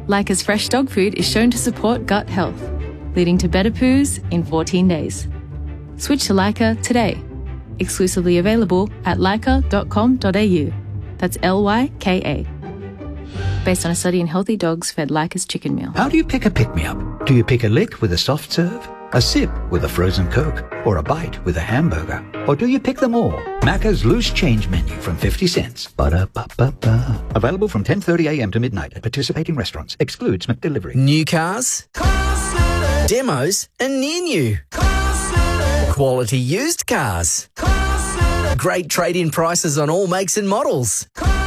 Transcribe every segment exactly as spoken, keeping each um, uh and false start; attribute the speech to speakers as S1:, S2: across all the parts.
S1: Leica's fresh dog food is shown to support gut health, leading to better poos in fourteen days. Switch to Leica today. Exclusively available at leica dot com dot a u. That's L Y K A. Based on a study in healthy dogs fed Leica's chicken meal.
S2: How do you pick a pick-me-up? Do you pick a lick with a soft serve, a sip with a frozen Coke, or a bite with a hamburger? Or do you pick them all? Macca's Loose Change Menu from fifty cents. Ba-da-ba-ba-ba. Available from ten thirty a m to midnight at participating restaurants. Excludes McDelivery.
S3: New cars, demos, and near new. Quality used cars. Great trade-in prices on all makes and models.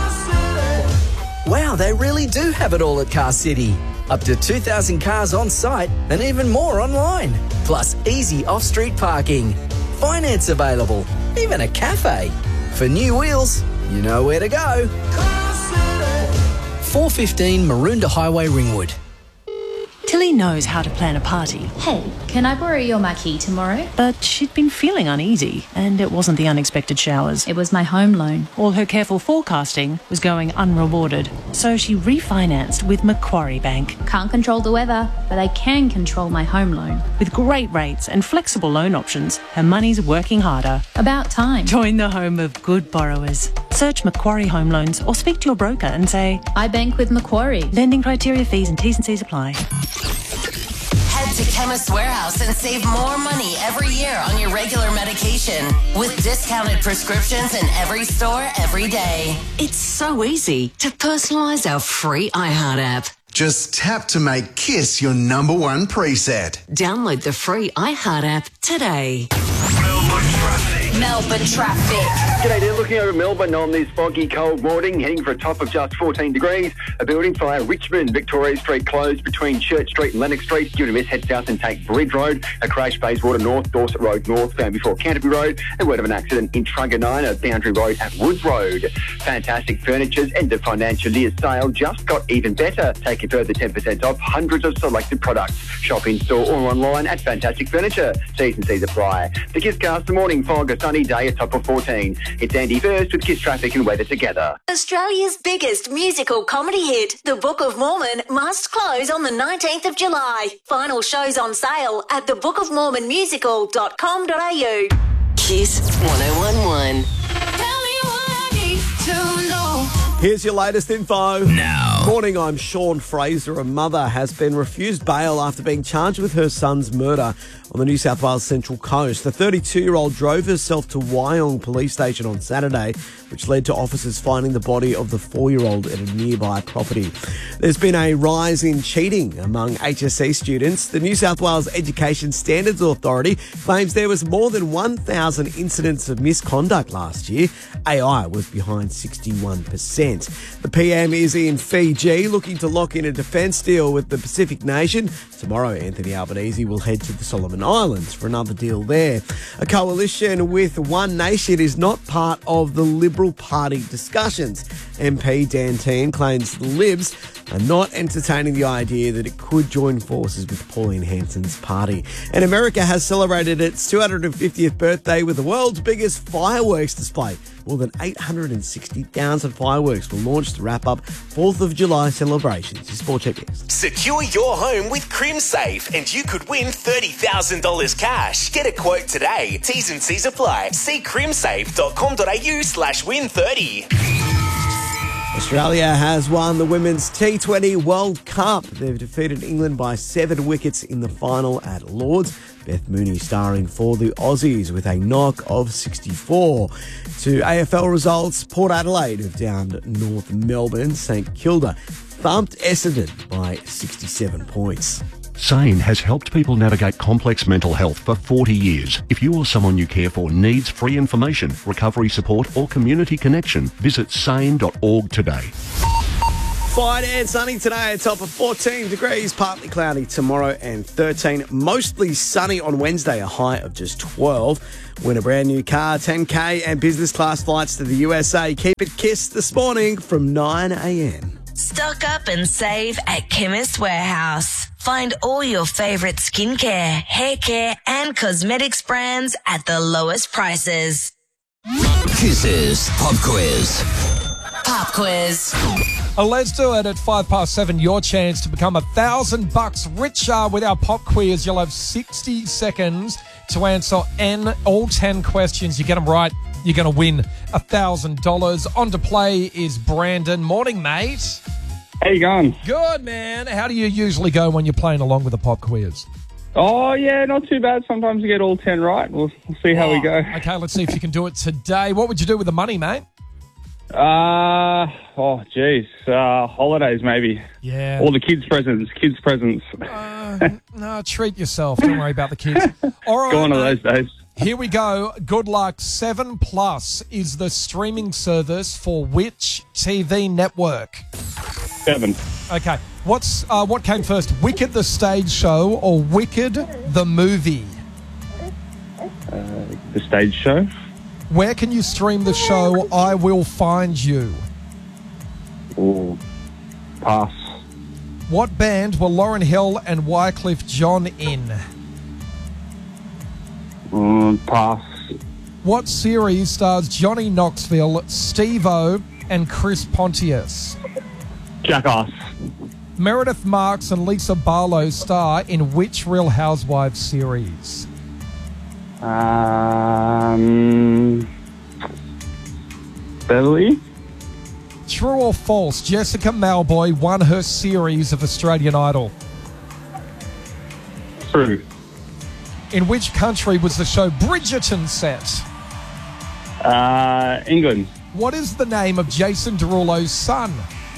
S3: Wow, they really do have it all at Car City. Up to two thousand cars on site and even more online. Plus easy off-street parking. Finance available. Even a cafe. For new wheels, you know where to go. four fifteen Maroondah Highway, Ringwood.
S4: Tilly knows how to plan a party.
S5: Hey, can I borrow your marquee tomorrow?
S4: But she'd been feeling uneasy, and it wasn't the unexpected showers.
S5: It was my home loan.
S4: All her careful forecasting was going unrewarded, so she refinanced with Macquarie Bank.
S5: Can't control the weather, but I can control my home loan.
S4: With great rates and flexible loan options, her money's working harder.
S5: About time.
S4: Join the home of good borrowers. Search Macquarie Home Loans or speak to your broker and say,
S5: I bank with Macquarie.
S4: Lending criteria, fees and T's and C's apply.
S6: Head to Chemist Warehouse and save more money every year on your regular medication with discounted prescriptions in every store every day.
S7: It's so easy to personalise our free iHeart app.
S8: Just tap to make KISS your number one preset.
S7: Download the free iHeart app today.
S6: Melbourne traffic. Melbourne traffic.
S9: G'day there, looking over Melbourne on this foggy, cold morning, heading for a top of just fourteen degrees. A building fire, Richmond, Victoria Street closed between Church Street and Lennox Street. Due to miss, head south and take Bridge Road. A crash, Bayswater North, Dorset Road North, found before Canterbury Road. A word of an accident in Truganina, Boundary Road at Woods Road. Fantastic Furniture's end of financial year sale just got even better, taking further ten percent off hundreds of selected products. Shop in store or online at Fantastic Furniture. T's and C's apply. The KISS cast the morning, fog, a sunny day, a top of fourteen. It's Andy first with KISS traffic and weather together.
S10: Australia's biggest musical comedy hit, The Book of Mormon, must close on the nineteenth of July. Final shows on sale at the book of mormon musical dot com dot a u.
S7: KISS one oh one one.
S10: Tell me what I need to know.
S11: Here's your latest info.
S3: Now.
S11: Morning, I'm Sean Fraser. A mother has been refused bail after being charged with her son's murder on the New South Wales Central Coast. The thirty-two-year-old drove herself to Wyong Police Station on Saturday, which led to officers finding the body of the four-year-old at a nearby property. There's been a rise in cheating among H S C students. The New South Wales Education Standards Authority claims there was more than one thousand incidents of misconduct last year. A I was behind sixty-one percent. The P M is in Fiji, looking to lock in a defence deal with the Pacific nation. Tomorrow, Anthony Albanese will head to the Solomon Islands for another deal there. A coalition with One Nation is not part of the Liberal Party discussions. M P Dan Tehan claims the Libs are not entertaining the idea that it could join forces with Pauline Hanson's party. And America has celebrated its two hundred fiftieth birthday with the world's biggest fireworks display. More than eight hundred sixty thousand fireworks were launched to wrap up fourth of July celebrations. Your Sport Check next.
S12: Secure your home with CrimSafe and you could win thirty thousand dollars cash. Get a quote today. T's and C's apply. See crimsafe dot com dot a u slash win thirty.
S11: Australia has won the Women's T twenty World Cup. They've defeated England by seven wickets in the final at Lords. Beth Mooney starring for the Aussies with a knock of sixty-four. To A F L results, Port Adelaide have downed North Melbourne. St Kilda thumped Essendon by sixty-seven points.
S13: SANE has helped people navigate complex mental health for forty years. If you or someone you care for needs free information, recovery support or community connection, visit sane dot org today.
S11: Fine and sunny today, a top of fourteen degrees, partly cloudy tomorrow and thirteen. Mostly sunny on Wednesday, a high of just twelve. Win a brand new car, ten K and business class flights to the U S A. Keep it KISS this morning from nine a m.
S14: Stock up and save at Chemist Warehouse. Find all your favourite skincare, hair care and cosmetics brands at the lowest prices.
S3: KISS's Pop Quiz.
S6: Pop quiz.
S15: Uh, let's do it at five past seven. Your chance to become a thousand bucks richer with our pop quiz. You'll have sixty seconds to answer N, all ten questions. You get them right, you're going to win a thousand dollars. On to play is Brandon. Morning, mate.
S16: How you going?
S15: Good, man. How do you usually go when you're playing along with a pop quiz?
S16: Oh, yeah, not too bad. Sometimes you get all ten right. We'll, we'll see how
S15: oh,
S16: we go.
S15: Okay, let's see if you can do it today. What would you do with the money, mate?
S16: Uh, oh, geez. Uh, holidays, maybe.
S15: Yeah.
S16: All the kids' presents. Kids' presents.
S15: Uh, no, treat yourself. Don't worry about the kids. All right.
S16: Go on to those days.
S15: Here we go. Good luck. Seven Plus is the streaming service for which T V network?
S16: Seven.
S15: Okay. What's uh, what came first, Wicked the stage show or Wicked the movie?
S16: Uh, the stage show.
S15: Where can you stream the show I Will Find You?
S16: Oh, pass.
S15: What band were Lauryn Hill and Wyclef Jean in?
S16: Um, pass.
S15: What series stars Johnny Knoxville, Steve-O and Chris Pontius?
S16: Jackass.
S15: Meredith Marks and Lisa Barlow star in which Real Housewives series?
S16: Um, Beverly.
S15: True or false, Jessica Malboy won her series of Australian Idol?
S16: True.
S15: In which country was the show Bridgerton set?
S16: Uh, England.
S15: What is the name of Jason Derulo's son?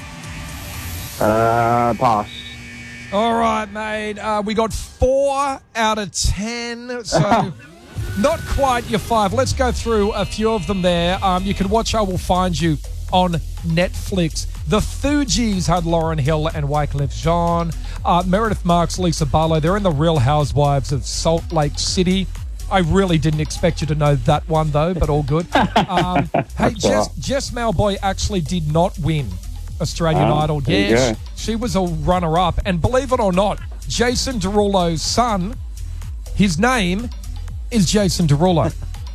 S16: Uh, pass.
S15: All right, mate. Uh, we got four out of ten, so not quite your five. Let's go through a few of them there. Um, you can watch I Will Find You on Netflix. The Fugees had Lauryn Hill and Wyclef Jean. Uh, Meredith Marks, Lisa Barlow. They're in the Real Housewives of Salt Lake City. I really didn't expect you to know that one, though, but all good. Um, hey, Jess, Jess Malboy actually did not win Australian
S16: oh,
S15: Idol. Yeah, she, she was a runner-up. And believe it or not, Jason Derulo's son, his name is Jason Derulo.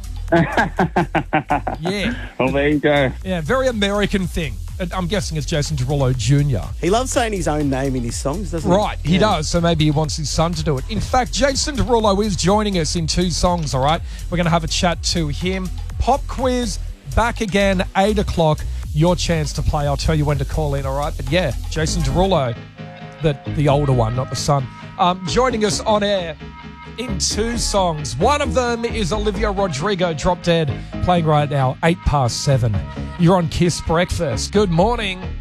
S15: Yeah.
S16: Well, there you go.
S15: Yeah, very American thing. I'm guessing it's Jason Derulo Junior
S11: He loves saying his own name in his songs, doesn't he?
S15: Right, he yeah. does. So maybe he wants his son to do it. In fact, Jason Derulo is joining us in two songs, all right? We're going to have a chat to him. Pop quiz, back again, eight o'clock. Your chance to play. I'll tell you when to call in, all right? But yeah, Jason Derulo, the, the older one, not the son, um, joining us on air in two songs. One of them is Olivia Rodrigo, Drop Dead, playing right now, eight past seven. You're on Kiss Breakfast. Good morning.